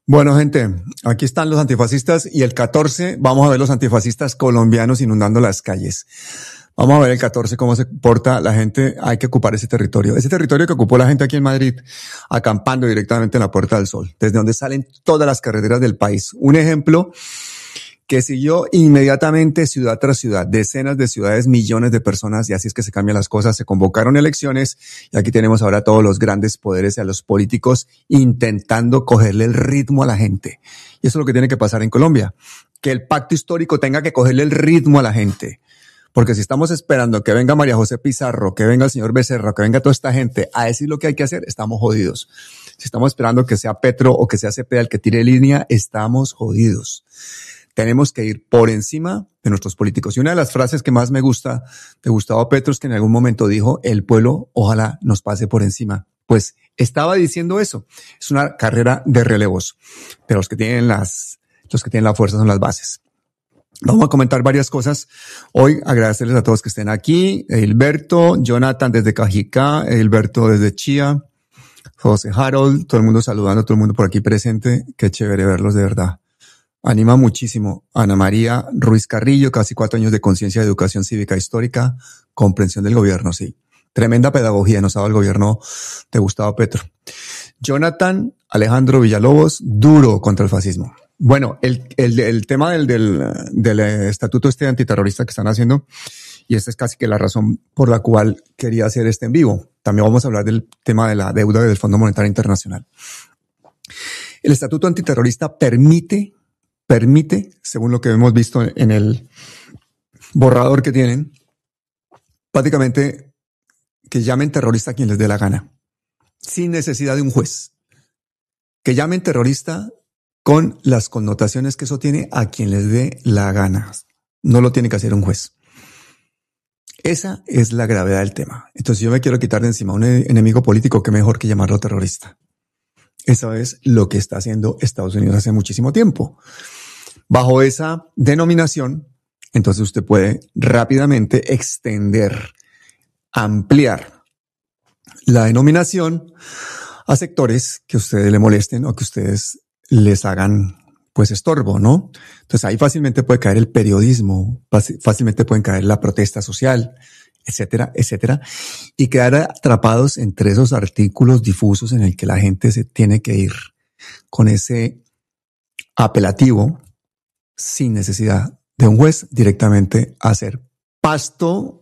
Bueno, gente, aquí están los antifascistas y el 14 vamos a ver los antifascistas colombianos inundando las calles. Vamos a ver el 14 cómo se porta la gente. Hay que ocupar ese territorio. Ese territorio que ocupó la gente aquí en Madrid, acampando directamente en la Puerta del Sol, desde donde salen todas las carreteras del país. Un ejemplo que siguió inmediatamente ciudad tras ciudad, decenas de ciudades, millones de personas, y así es que se cambian las cosas. Se convocaron elecciones y aquí tenemos ahora a todos los grandes poderes y a los políticos intentando cogerle el ritmo a la gente. Y eso es lo que tiene que pasar en Colombia, que el pacto histórico tenga que cogerle el ritmo a la gente. Porque si estamos esperando que venga María José Pizarro, que venga el señor Becerra, que venga toda esta gente a decir lo que hay que hacer, estamos jodidos. Si estamos esperando que sea Petro o que sea Cepeda el que tire línea, estamos jodidos. Tenemos que ir por encima de nuestros políticos. Y una de las frases que más me gusta de Gustavo Petro es que en algún momento dijo, el pueblo ojalá nos pase por encima. Pues estaba diciendo eso. Es una carrera de relevos. Pero los que tienen la fuerza son las bases. Vamos a comentar varias cosas. Hoy agradecerles a todos que estén aquí. Hilberto, Jonathan desde Cajicá, Hilberto desde Chía, José Harold, todo el mundo saludando, todo el mundo por aquí presente. Qué chévere verlos de verdad. Anima muchísimo. Ana María Ruiz Carrillo, casi 4 años de conciencia de educación cívica histórica, comprensión del gobierno, sí. Tremenda pedagogía nos ha dado el gobierno de Gustavo Petro. Jonathan Alejandro Villalobos, duro contra el fascismo. Bueno, el tema del estatuto antiterrorista que están haciendo, y esta es casi que la razón por la cual quería hacer este en vivo. También vamos a hablar del tema de la deuda del Fondo Monetario Internacional. El estatuto antiterrorista permite, según lo que hemos visto en el borrador que tienen, prácticamente que llamen terrorista a quien les dé la gana, sin necesidad de un juez. Que llamen terrorista con las connotaciones que eso tiene a quien les dé la gana. No lo tiene que hacer un juez. Esa es la gravedad del tema. Entonces, si yo me quiero quitar de encima a un enemigo político, qué mejor que llamarlo terrorista. Eso es lo que está haciendo Estados Unidos hace muchísimo tiempo. Bajo esa denominación, entonces usted puede rápidamente extender, ampliar la denominación a sectores que a ustedes le molesten o que ustedes les hagan pues estorbo, ¿no? Entonces ahí fácilmente puede caer el periodismo, fácilmente pueden caer la protesta social, etcétera, etcétera, y quedar atrapados entre esos artículos difusos en el que la gente se tiene que ir con ese apelativo sin necesidad de un juez directamente a hacer pasto